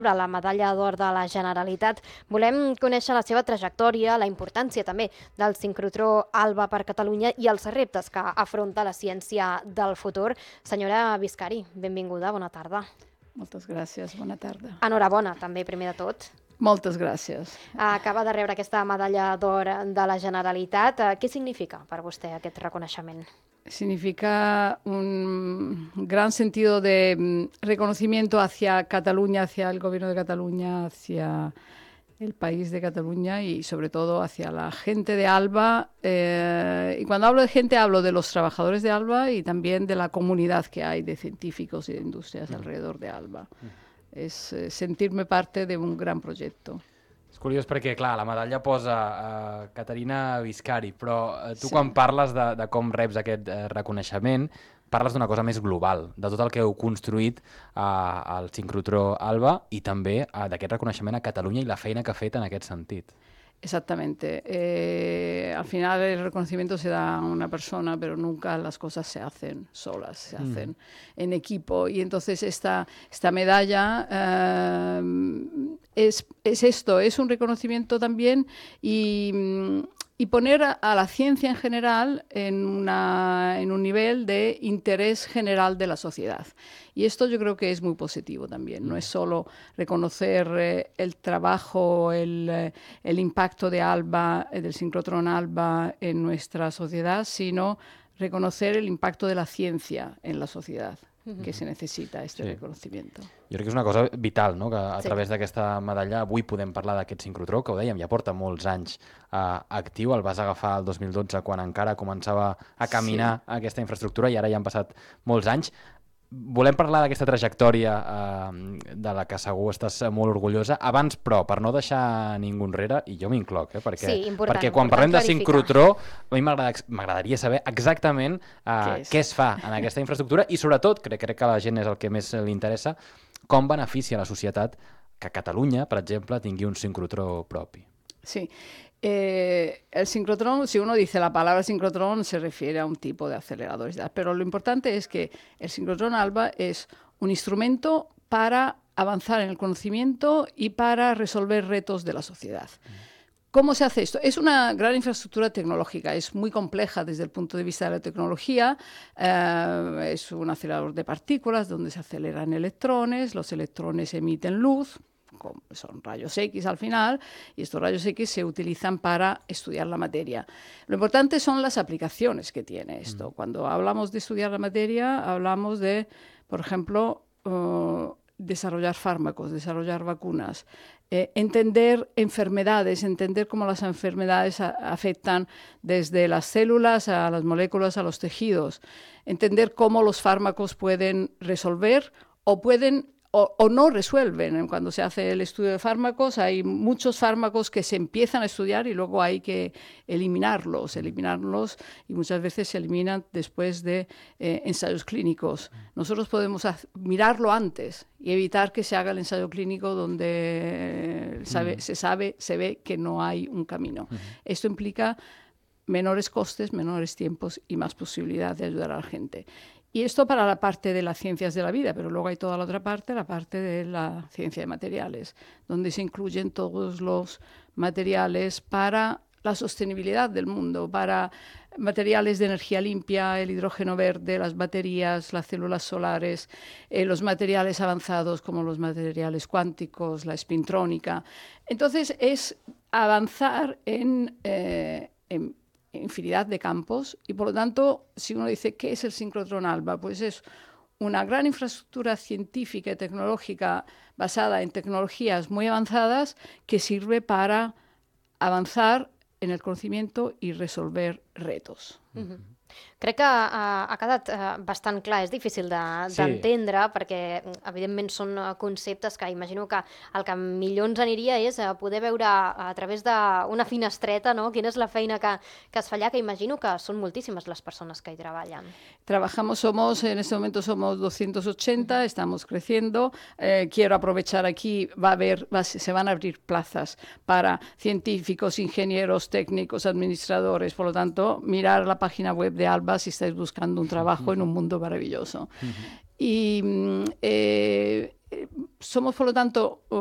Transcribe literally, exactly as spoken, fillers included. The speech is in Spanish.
la medalla d'or de la Generalitat. Volem conèixer la seva trajectòria, la importància també del sincrotró ALBA per Catalunya i els reptes que afronta la ciència del futur. Senyora Biscari, benvinguda, bona tarda. Moltes gràcies, bona tarda. Enhorabona, també, primer de tot. Moltes gràcies. Acaba de rebre aquesta medalla d'or de la Generalitat. Què significa per vostè aquest reconeixement? Significa un gran sentido de reconocimiento hacia Cataluña, hacia el gobierno de Cataluña, hacia el país de Cataluña y sobre todo hacia la gente de ALBA. Eh, y cuando hablo de gente hablo de los trabajadores de ALBA y también de la comunidad que hay de científicos y de industrias mm. alrededor de ALBA. Mm. És eh, sentir-me parte d'un gran projecte. És curiós perquè, clar, la medalla posa uh, Caterina Biscari, però uh, tu sí. quan parles de, de com reps aquest uh, reconeixement, parles d'una cosa més global, de tot el que heu construït uh, al sincrotró ALBA i també uh, d'aquest reconeixement a Catalunya i la feina que ha fet en aquest sentit. Exactamente. Eh, al final el reconocimiento se da a una persona, pero nunca las cosas se hacen solas, se mm. hacen en equipo. Y entonces esta, esta medalla eh, es, es esto, es un reconocimiento también y, y poner a, a la ciencia en general en, una, en un nivel de interés general de la sociedad. Y esto yo creo que es muy positivo también. No es solo reconocer eh, el trabajo, el, eh, el impacto de ALBA, eh, del sincrotrón ALBA en nuestra sociedad, sino reconocer el impacto de la ciencia en la sociedad, uh-huh. que se necesita este sí. reconocimiento. Jo crec que és una cosa vital, no? Que a sí. través d'aquesta medalla avui podem parlar d'aquest sincrotró, que ho dèiem, ja porta molts anys uh, actiu. El vas agafar el dos mil dotze quan encara començava a caminar sí. aquesta infraestructura i ara ja han passat molts anys. Volem parlar d'aquesta trajectòria eh, de la que segur estàs molt orgullosa. Abans, però, per no deixar ningú enrere, i jo m'incloc, eh, perquè, sí, important, perquè quan parlem de sincrotró, a mi m'agradaria saber exactament eh, què, què es fa en aquesta infraestructura i, sobretot, crec, crec que a la gent és el que més li interessa, com beneficia a la societat que Catalunya, per exemple, tingui un sincrotró propi. Sí. Eh, el sincrotrón, si uno dice la palabra sincrotrón, se refiere a un tipo de aceleradores, pero lo importante es que el sincrotrón ALBA es un instrumento para avanzar en el conocimiento y para resolver retos de la sociedad. ¿Cómo se hace esto? Es una gran infraestructura tecnológica, es muy compleja desde el punto de vista de la tecnología, eh, es un acelerador de partículas donde se aceleran electrones, los electrones emiten luz, son rayos X al final, y estos rayos X se utilizan para estudiar la materia. Lo importante son las aplicaciones que tiene esto. Mm. Cuando hablamos de estudiar la materia, hablamos de, por ejemplo, uh, desarrollar fármacos, desarrollar vacunas, eh, entender enfermedades, entender cómo las enfermedades a, afectan desde las células a las moléculas, a los tejidos, entender cómo los fármacos pueden resolver o pueden O, o no resuelven. Cuando se hace el estudio de fármacos, hay muchos fármacos que se empiezan a estudiar y luego hay que eliminarlos, eliminarlos y muchas veces se eliminan después de eh, ensayos clínicos. Nosotros podemos mirarlo antes y evitar que se haga el ensayo clínico donde sabe, uh-huh. se sabe, se ve que no hay un camino. Uh-huh. Esto implica menores costes, menores tiempos y más posibilidad de ayudar a la gente. Y esto para la parte de las ciencias de la vida, pero luego hay toda la otra parte, la parte de la ciencia de materiales, donde se incluyen todos los materiales para la sostenibilidad del mundo, para materiales de energía limpia, el hidrógeno verde, las baterías, las células solares, eh, los materiales avanzados como los materiales cuánticos, la espintrónica. Entonces es avanzar en... Eh, en infinidad de campos y por lo tanto, si uno dice ¿qué es el sincrotrón ALBA? Pues es una gran infraestructura científica y tecnológica basada en tecnologías muy avanzadas que sirve para avanzar en el conocimiento y resolver retos. Uh-huh. Crec que uh, ha quedat uh, bastant clar, és difícil d'entendre de, sí. perquè evidentment són conceptes que imagino que el que millor ens aniria és uh, poder veure a través d'una finestreta, no? Quina és la feina que, que es fa allà, que imagino que són moltíssimes les persones que hi treballen. Trabajamos, somos, en este momento somos doscientos ochenta, estamos creciendo. Eh, quiero aprovechar aquí, va a haber, va, se van a abrir plazas para científicos, ingenieros, técnicos, administradores, por lo tanto, mirar la página web de ALBA si estáis buscando un trabajo uh-huh. en un mundo maravilloso. Uh-huh. Y eh, somos, por lo tanto,